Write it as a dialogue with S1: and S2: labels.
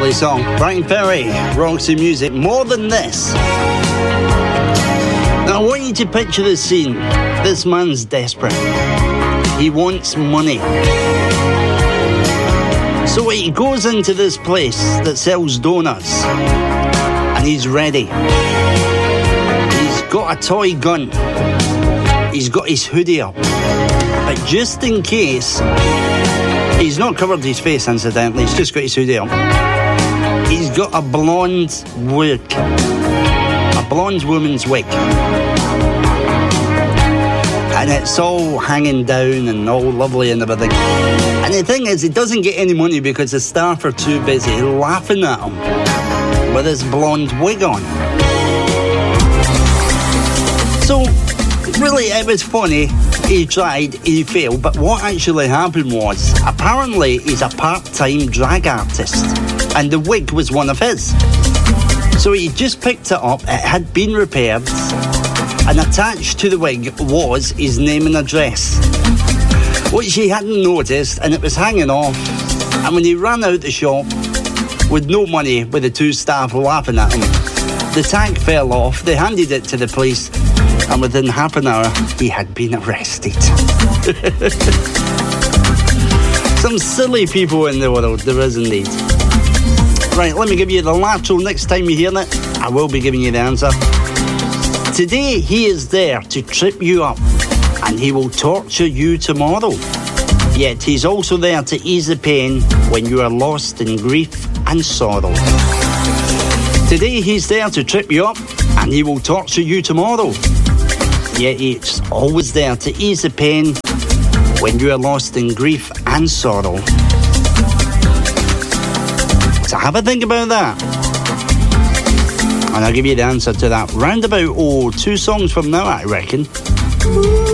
S1: lovely song. Brian Ferry, Roxy Music, More Than This. Now, I want you to picture the scene. This man's desperate. He wants money. So he goes into this place that sells donuts, and he's ready. He's got a toy gun. He's got his hoodie up. But just in case, he's not covered his face, incidentally. He's just got his hoodie up. He's got a blonde wig. A blonde woman's wig. And it's all hanging down and all lovely and everything. And the thing is, he doesn't get any money because the staff are too busy laughing at him with his blonde wig on. So, really, it was funny. He tried, he failed, but what actually happened was, apparently he's a part-time drag artist, and the wig was one of his. So he just picked it up, it had been repaired, and attached to the wig was his name and address, which he hadn't noticed, and it was hanging off. And when he ran out the shop with no money, with the two staff laughing at him, the tag fell off. They handed it to the police, and within half an hour, he had been arrested. Some silly people in the world, there is indeed. Right, let me give you the lateral. Next time you hear it, I will be giving you the answer. Today, he is there to trip you up, and he will torture you tomorrow. Yet, he's also there to ease the pain when you are lost in grief and sorrow. Today, he's there to trip you up, and he will torture you tomorrow. Yet he's always there to ease the pain when you are lost in grief and sorrow. So have a think about that. And I'll give you the answer to that round about, 2 songs from now, I reckon.